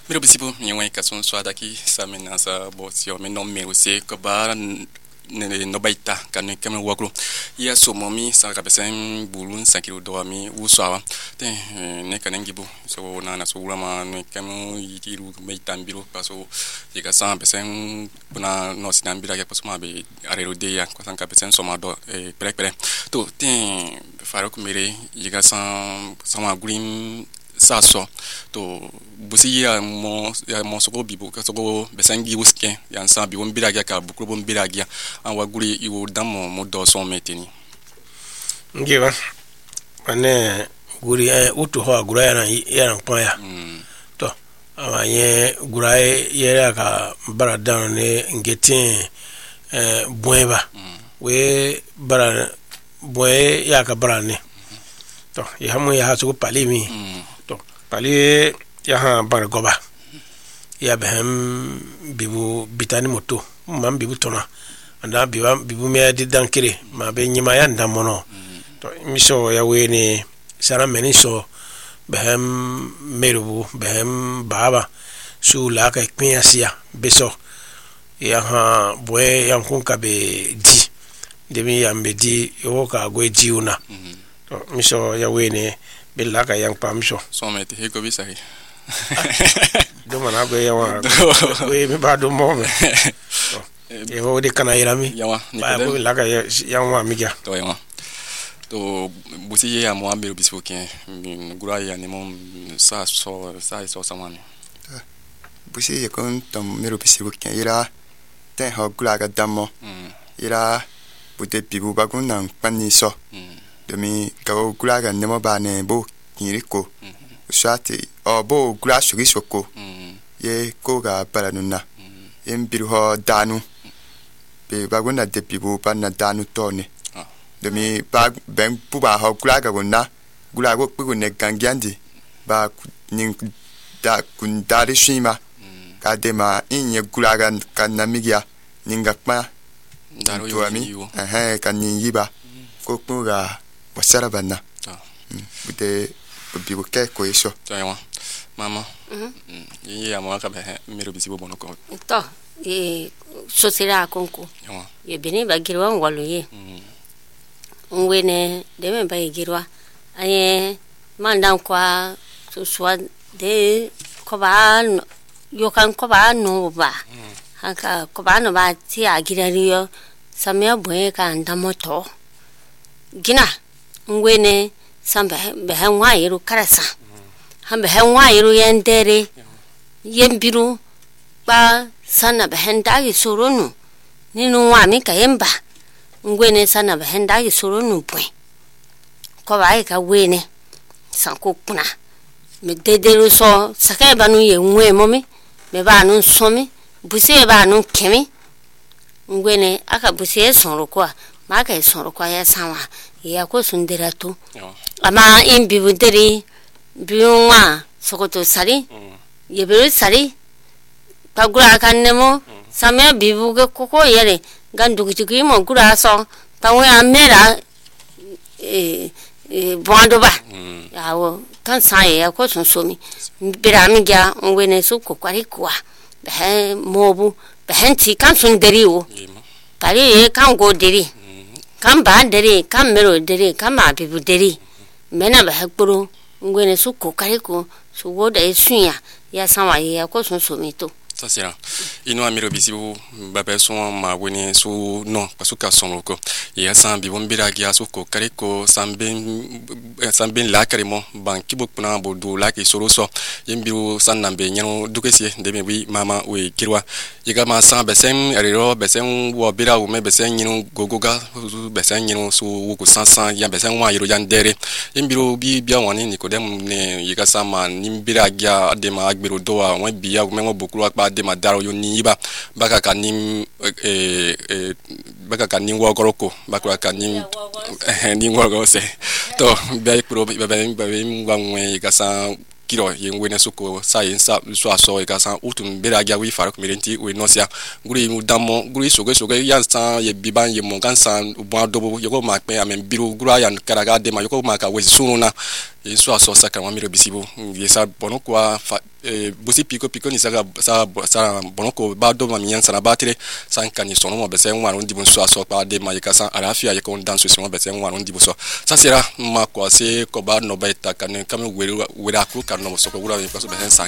Miro bisipo nyewai kasun swada ki samena sa bosio me non me use ko ba ne no baita kan kem wakro ya so momi sa ka pesen bulun sakiro do mi uswa te ne kan ngibu so na so ulama ne kem yitiru baita mbiro paso yika sa pesen buna no sinambira ya paso ma be arero de ya ko san ka pesen so ma do pere to te faro kumere yika sa ma gulim saso to busi ya mo soko bibu ka soko besangi wuske ya nsa bi won biragia ka bukro bon biragia an waguri iwo damo mo do so meteni ngiba ane guri utu ho gura ya ya to amanye gura ya ka bara down ne ngetin bueba we bara boy ya ka bara ne to ya mo ya so pali mi pali ya ha bar goba ya behem bibu bitani moto mam bibu tona anda bibu me di dankire ma be nyima ya ndamono to miso ya weni sara meni so behem merubu behem baba su la ka kpiasia beso ya ha boy ya kunka be di demi ya mbedi yo ka go jiuna to miso ya weni billa ka yang pamso so meti he ko bisahi do mana go yawa we me ba do mo me e ho de kana irami yawa ni ba go la ka yang wa miga to yawa to busi ya mo ambe bisu ke gura ya ni mo sa samani busi ya kon tom mero bisu ke ira te ho gura ga damo ira bude bibu ba gun nan pani so demi gawo gula ga nemo ba ne bo kiriko swati o bo gula shugi shoko ye ko ga paranuna em biru ho danu be ba gona de pibu pa na danu tone demi ba ben pu ba ho gula ga gona gula go pu ne gangyandi ba nin da kun dari shima ka de ma inye gula ga kanamigia ninga pa daro yo mi kan yiba ko ko ga wasara bana bude bibu ke ko iso tawa mama ya mo ka be mero bisibo bono ko to sosira konko ye beni ba girwa ngwalo ye ngwene de me ba girwa aye mandan kwa suswa de ko ba yo kan ko ba no ba haka ko ba no ba ti agirariyo samya boye ka ndamoto gina ngwene sambe behanwa yiru karasa hambe hanwa yiru yendere yembiru ba sana behenda yisurunu ninu wa mi kayemba ngwene sana behenda yisurunu pwe ko ba ka wene sanko kuna me dedelu so saka banu ye nwe momi me ba nu somi busi ba nu kemi ngwene aka busi sonro kwa ma ka sonro kwa ya sanwa ya ko sundera to ama in bibuderi biwa sokoto sari yeberu sari pagura kanemo samya bibuge koko yere gandugugi mo gura so tawe amera bondo ba yawo kan sai ya ko sunsomi biramigya ngwene su kokwari kwa be mobu be henti kan sunderi wo pari kan go deri kan ba dere kan mero dere kan ma bibu dere mena ba hakuru ngwene su kokari ko su woda esunya ya sanwa ya ko sun so mito sasira ino amiro bisibu babe so ma woni su no pasuka son ko ya san bi bombira gi asu ko kare ko sambin la kare mo banki bu kuna bo do la ki soro so yimbiru san nambe nyano dukesi de me wi mama we kirwa yiga ma san besen erero besen wo bira wo me besen nyino gogoga besen nyino su wo ko sansan ya besen wa yiro yandere yimbiru bi bia woni nikodem ne yiga sama nimbira gi de ma agbero do wa won biya wo me wo bokuru apa de ma daro yo ni ba baka kanim baka kanim wo goroko baka kanim ni wo go se to be pro be ngwanwe gasa kiro yengwene suko science so aso gasa utum bera gya wi farak mirenti we nosia guri mu damo guri soge yansa ye biban ye mo gansa bo adobo yego makpe amen biru gura yan karaga de ma yego maka we sununa e so aso saka wa miro bisibo yesa bono kwa busi piko ni saka sa bono ko ba do ma miyan sana batire san kan ni sono mo be se nwa no ndibu so aso pa de ma yeka san arafia ye ko dan so se mo be se nwa no ndibu so sa sera ma kwa se ko ba no ba ita kan kam wera ku kan no so ko wura ni so be sen